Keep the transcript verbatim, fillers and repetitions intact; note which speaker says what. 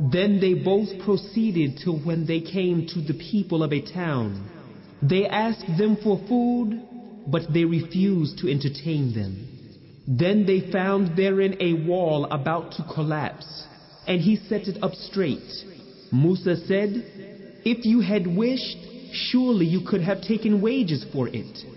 Speaker 1: Then they both proceeded till when they came to the people of a town. They asked them for food, but they refused to entertain them. Then they found therein a wall about to collapse, and he set it up straight. Musa said, "If you had wished, surely you could have taken wages for it."